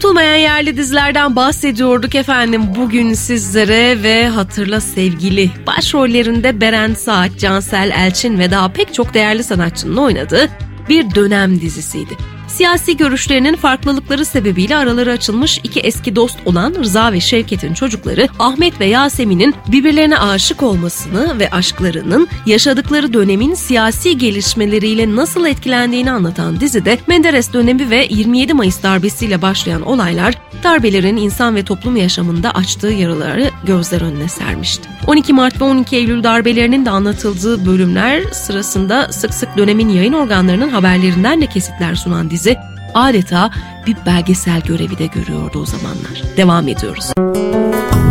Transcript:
Unutulmayan yerli dizilerden bahsediyorduk efendim bugün sizlere ve Hatırla Sevgili başrollerinde Beren Saat, Cansel Elçin ve daha pek çok değerli sanatçının oynadığı bir dönem dizisiydi. Siyasi görüşlerinin farklılıkları sebebiyle araları açılmış iki eski dost olan Rıza ve Şevket'in çocukları Ahmet ve Yasemin'in birbirlerine aşık olmasını ve aşklarının yaşadıkları dönemin siyasi gelişmeleriyle nasıl etkilendiğini anlatan dizide Menderes dönemi ve 27 Mayıs darbesiyle başlayan olaylar darbelerin insan ve toplum yaşamında açtığı yaraları gözler önüne sermişti. 12 Mart ve 12 Eylül darbelerinin de anlatıldığı bölümler sırasında sık sık dönemin yayın organlarının haberlerinden de kesitler sunan dizi adeta bir belgesel görevi de görüyordu o zamanlar. Devam ediyoruz.